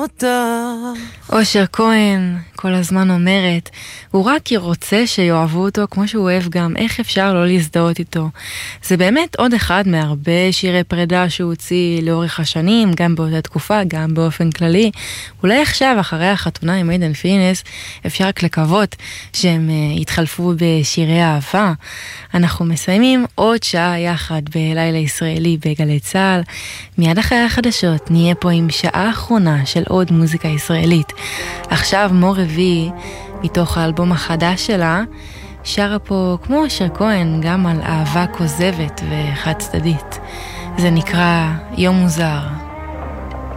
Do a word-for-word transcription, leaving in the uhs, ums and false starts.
אותה. אושר כהן כל הזמן אומרת, הוא רק רוצה שיאהבו אותו כמו שהוא אוהב גם, איך אפשר לא להזדהות איתו. זה באמת עוד אחד מהרבה שירי פרידה שהוא הוציא לאורך השנים, גם באותה תקופה, גם באופן כללי. אולי עכשיו, אחרי החתונה עם עידן פינס, אפשר רק לקוות שהם uh, יתחלפו בשירי אהבה. אנחנו מסיימים עוד שעה יחד בלילה ישראלי בגלי צהל. מיד אחרי החדשות נהיה פה עם שעה אחרונה של עוד מוזיקה ישראלית. עכשיו מור רביעי, מתוך האלבום החדש שלה, שרה פה כמו אושר כהן גם על אהבה כוזבת וחד צדדית. זה נקרא יום מוזר.